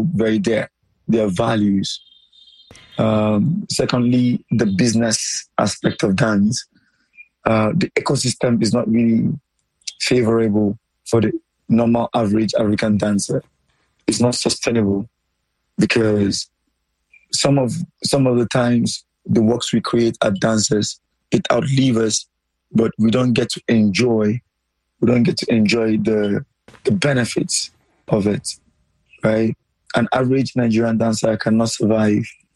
very their values. Secondly, the business aspect of dance. The ecosystem is not really favorable for the normal average African dancer. It's not sustainable because some of the times the works we create as dancers, it outlive us, but we don't get to enjoy the benefits of it, right? An average Nigerian dancer cannot survive